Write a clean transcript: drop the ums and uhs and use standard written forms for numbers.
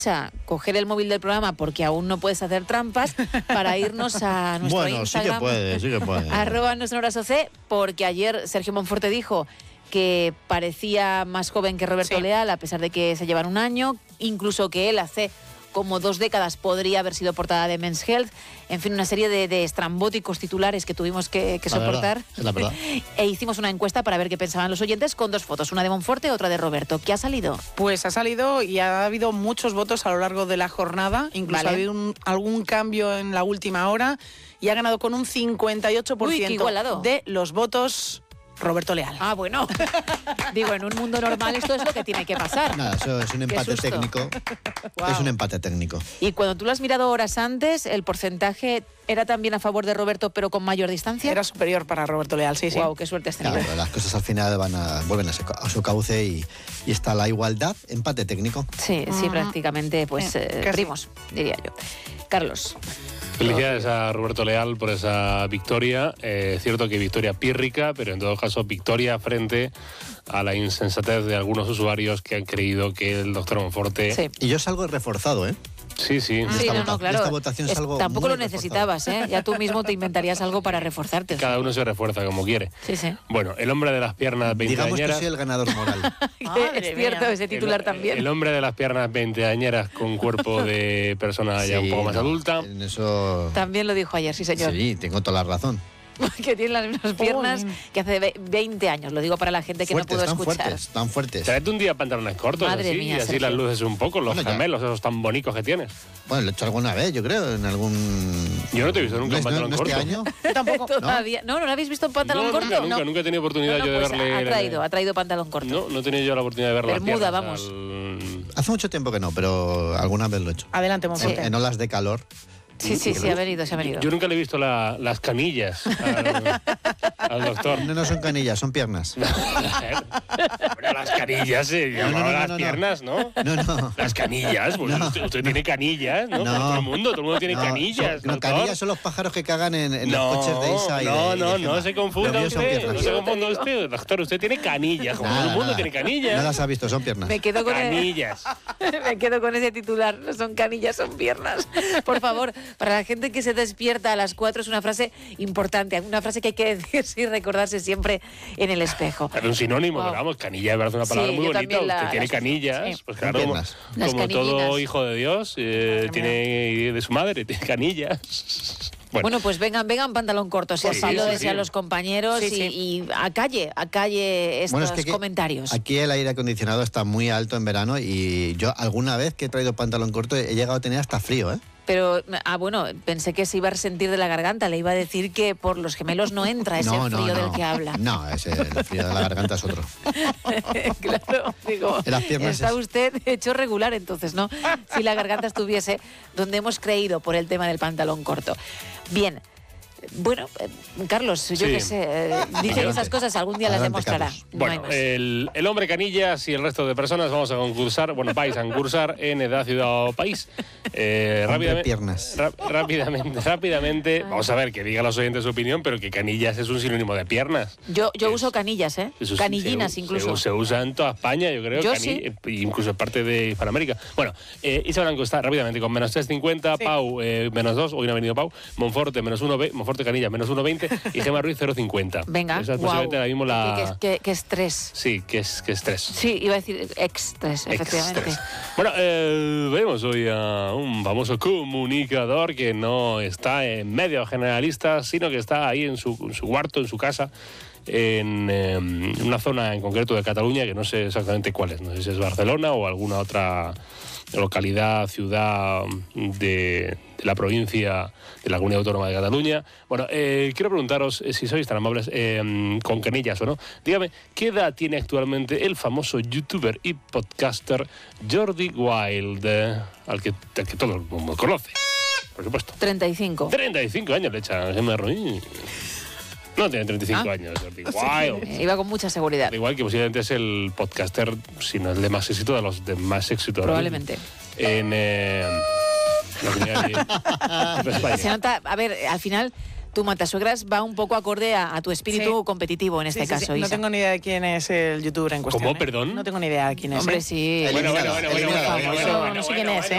coger el móvil del programa porque aún no puedes hacer trampas para irnos a nuestro Instagram. Sí que puede. @NoSonorasOC, porque ayer Sergio Monforte dijo que parecía más joven que Roberto Leal, a pesar de que se llevan un año, incluso que él hace como 2 décadas podría haber sido portada de Men's Health. En fin, una serie de estrambóticos titulares que tuvimos que soportar. La verdad. E hicimos una encuesta para ver qué pensaban los oyentes con 2 fotos, una de Monforte, otra de Roberto. ¿Qué ha salido? Pues ha salido y ha habido muchos votos a lo largo de la jornada. Incluso ha habido algún cambio en la última hora y ha ganado con un 58% de los votos Roberto Leal. Ah, bueno. Digo, en un mundo normal esto es lo que tiene que pasar. Nada, eso es un empate técnico. Wow. Es un empate técnico. Y cuando tú lo has mirado horas antes, ¿el porcentaje era también a favor de Roberto, pero con mayor distancia? Era superior para Roberto Leal, sí. Wow, qué suerte has tenido. Claro, las cosas al final vuelven a su cauce y está la igualdad, empate técnico. Sí, prácticamente, pues primos, diría yo. Carlos. Felicidades a Roberto Leal por esa victoria. Es cierto que victoria pírrica, pero en todo caso victoria frente a la insensatez de algunos usuarios que han creído que el doctor Monforte... Sí. Y yo salgo reforzado, ¿eh? Sí. Claro. Esta votación es algo tampoco muy lo necesitabas, ¿eh? Ya tú mismo te inventarías algo para reforzarte. Cada uno se refuerza como quiere. Sí. Bueno, el hombre de las piernas veinteañeras... Digamos que soy el ganador moral. Es cierto, ese titular también. El hombre de las piernas veinteañeras con cuerpo de persona ya un poco más adulta. En eso... También lo dijo ayer, sí señor. Sí, tengo toda la razón. Que tiene las mismas piernas que hace 20 años. Lo digo para la gente que fuertes, no pudo escuchar. Tan fuertes. Tráete un día pantalones cortos. Madre así, mía, y así Sergio. las luces un poco, los gemelos esos tan bonitos que tienes. Bueno, lo he hecho alguna vez, yo creo, en algún... Yo no te he visto nunca en pantalón corto. ¿Este año? Yo tampoco. Todavía. ¿No lo habéis visto en pantalón corto? Nunca he tenido oportunidad yo de pues verle... Ha traído pantalón corto. No he tenido yo la oportunidad de verlo. Bermuda, vamos. Hace mucho tiempo que no, pero alguna vez lo he hecho. Adelante, Monforte. En olas de calor. Sí, se ha venido. Yo nunca le he visto las canillas al doctor. No son canillas, son piernas. Bueno, las canillas se llamaban las piernas, ¿no? No. Las canillas, pues usted tiene canillas, ¿no? Todo el mundo tiene canillas. Canillas son los pájaros que cagan en los coches de Isa y no se confunda usted. No se confunda usted, doctor, usted tiene canillas, como todo el mundo tiene canillas. No las ha visto, son piernas. Me quedo con canillas. Me quedo con ese titular, no son canillas, son piernas. Por favor, para la gente que se despierta a las 4 es una frase importante, una frase que hay que decirse y recordarse siempre en el espejo. Es un sinónimo, pero vamos, canilla es una palabra muy bonita. Usted tiene canillas, pues claro, como todo hijo de Dios, tiene de su madre, tiene canillas. Bueno, pues vengan pantalón corto, si así lo desean los compañeros y a calle estos comentarios. Aquí el aire acondicionado está muy alto en verano y yo alguna vez que he traído pantalón corto he llegado a tener hasta frío, ¿eh? Pero, bueno, pensé que se iba a resentir de la garganta. Le iba a decir que por los gemelos no entra ese frío del que habla. No, el frío de la garganta es otro. Claro, digo, está usted hecho regular entonces, ¿no? Si la garganta estuviese donde hemos creído por el tema del pantalón corto. Bien. Bueno, Carlos, yo qué sé, dice esas cosas, algún día las demostrará. Bueno, el hombre canillas y el resto de personas vamos a concursar, vais a concursar en Edad, Ciudad o País. Rápidamente, vamos a ver, que digan los oyentes su opinión, pero que canillas es un sinónimo de piernas. Yo uso canillas, canillinas incluso. Se usa en toda España, yo creo, incluso en parte de Hispanoamérica. Bueno, y se van a encuestar rápidamente con menos 3,50, Pau menos 2, hoy no ha venido Pau, Monforte menos 1, Monforte Canilla menos 1,20 y Gemma Ruiz 0,50. Venga, esa es posiblemente ahora mismo la... Que estrés. Sí, que es estrés. Sí, iba a decir estrés, efectivamente. Bueno, vemos hoy a un famoso comunicador que no está en medios generalistas, sino que está ahí en su cuarto, en su casa, en una zona en concreto de Cataluña, que no sé exactamente cuál es. No sé si es Barcelona o alguna otra localidad, ciudad de la provincia de la Comunidad Autónoma de Cataluña. Bueno, quiero preguntaros, si sois tan amables, con canillas o no, dígame, ¿qué edad tiene actualmente el famoso youtuber y podcaster Jordi Wild, al que todo el mundo conoce, por supuesto? 35. 35 años le echa Gemma Ruiz. No tiene 35 años, Jordi Wild. Iba con mucha seguridad. Igual que posiblemente es el podcaster, si no el de más éxito, de los de más éxito. Probablemente. En se nota, a ver, al final tu matasuegras va un poco acorde a tu espíritu competitivo en este caso. No tengo ni idea de quién es el youtuber en cuestión. ¿Cómo, perdón? No tengo ni idea de quién es. Hombre, sí. Bueno. No sé quién es,